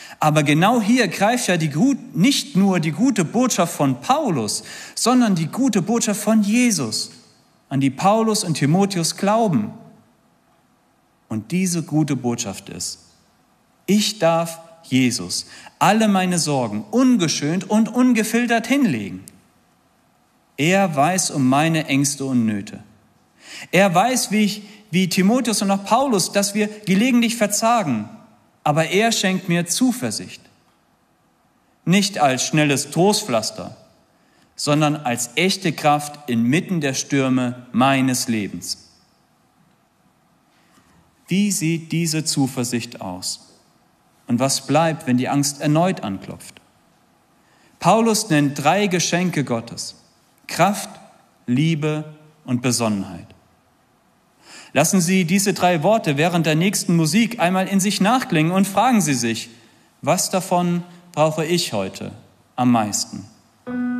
Aber genau hier greift ja nicht nur die gute Botschaft von Paulus, sondern die gute Botschaft von Jesus, an die Paulus und Timotheus glauben. Und diese gute Botschaft ist: Ich darf Jesus alle meine Sorgen ungeschönt und ungefiltert hinlegen. Er weiß um meine Ängste und Nöte. Er weiß, wie Timotheus und auch Paulus, dass wir gelegentlich verzagen, aber er schenkt mir Zuversicht. Nicht als schnelles Trostpflaster, sondern als echte Kraft inmitten der Stürme meines Lebens. Wie sieht diese Zuversicht aus? Und was bleibt, wenn die Angst erneut anklopft? Paulus nennt 3 Geschenke Gottes: Kraft, Liebe und Besonnenheit. Lassen Sie diese 3 Worte während der nächsten Musik einmal in sich nachklingen und fragen Sie sich: Was davon brauche ich heute am meisten?